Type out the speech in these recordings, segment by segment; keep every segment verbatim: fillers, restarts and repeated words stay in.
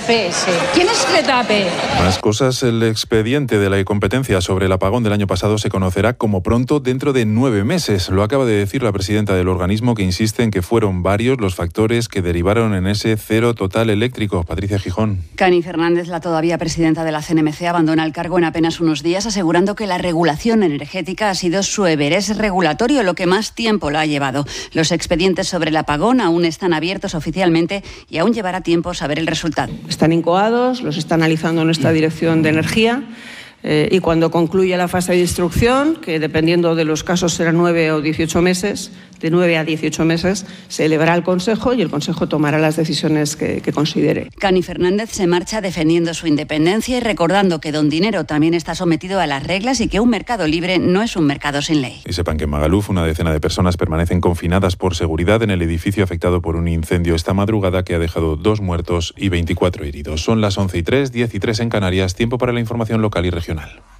P S. ¿Quién es Z P? Más cosas. El expediente de la incompetencia sobre el apagón del año pasado se conocerá como pronto dentro de nueve meses. Lo acaba de decir la presidenta del organismo, que insiste en que fueron varios los factores que derivaron en ese cero total eléctrico. Patricia Gijón. Cani Fernández, la todavía presidenta de la C N M C, abandona el cargo en apenas unos días, asegurando que la regulación energética ha sido su everest regulatorio, lo que más tiempo la ha llevado. Los expedientes sobre el apagón aún están abiertos oficialmente y aún llevará tiempo saber el resultado. Están incoados, los está analizando nuestra Dirección de Energía. Eh, y cuando concluya la fase de instrucción, que dependiendo de los casos será nueve o dieciocho meses, de nueve a dieciocho meses, se elevará al Consejo y el Consejo tomará las decisiones que, que considere. Cani Fernández se marcha defendiendo su independencia y recordando que Don Dinero también está sometido a las reglas y que un mercado libre no es un mercado sin ley. Y sepan que en Magaluf una decena de personas permanecen confinadas por seguridad en el edificio afectado por un incendio esta madrugada que ha dejado dos muertos y veinticuatro heridos. Son las once y tres, diez y tres en Canarias. Tiempo para la información local y regional.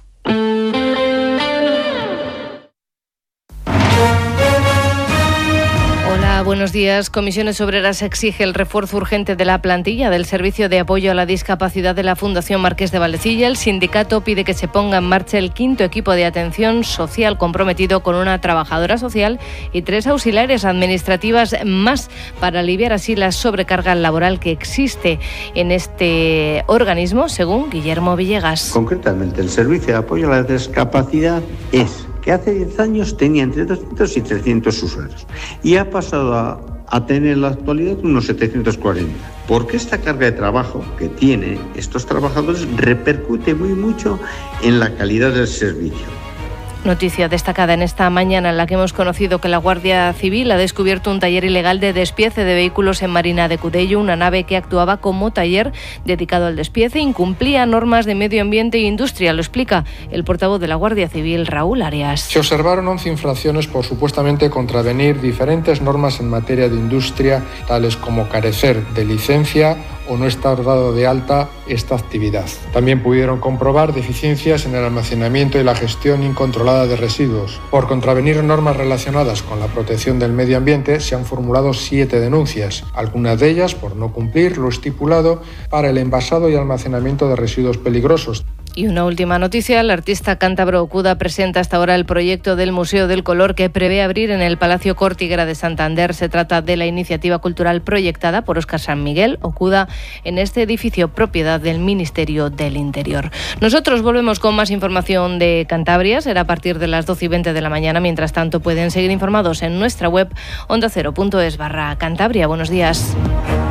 Hola, buenos días. Comisiones Obreras exige el refuerzo urgente de la plantilla del Servicio de Apoyo a la Discapacidad de la Fundación Marqués de Valdecilla. El sindicato pide que se ponga en marcha el quinto equipo de atención social comprometido con una trabajadora social y tres auxiliares administrativas más para aliviar así la sobrecarga laboral que existe en este organismo, según Guillermo Villegas. Concretamente, el Servicio de Apoyo a la Discapacidad es que hace diez años tenía entre doscientos y trescientos usuarios y ha pasado a, a tener en la actualidad unos setecientos cuarenta. Porque esta carga de trabajo que tienen estos trabajadores repercute muy mucho en la calidad del servicio. Noticia destacada en esta mañana en la que hemos conocido que la Guardia Civil ha descubierto un taller ilegal de despiece de vehículos en Marina de Cudello. Una nave que actuaba como taller dedicado al despiece incumplía normas de medio ambiente e industria. Lo explica el portavoz de la Guardia Civil, Raúl Arias. Se observaron once infracciones por supuestamente contravenir diferentes normas en materia de industria, tales como carecer de licencia o no estar dado de alta esta actividad. También pudieron comprobar deficiencias en el almacenamiento y la gestión incontrolada de residuos. Por contravenir normas relacionadas con la protección del medio ambiente se han formulado siete denuncias, algunas de ellas por no cumplir lo estipulado para el envasado y almacenamiento de residuos peligrosos. Y una última noticia, el artista cántabro Okuda presenta hasta ahora el proyecto del Museo del Color que prevé abrir en el Palacio Córtigra de Santander. Se trata de la iniciativa cultural proyectada por Óscar San Miguel, Okuda, en este edificio propiedad del Ministerio del Interior. Nosotros volvemos con más información de Cantabria, será a partir de las doce y veinte de la mañana. Mientras tanto, pueden seguir informados en nuestra web onda cero punto es barra Cantabria. Buenos días.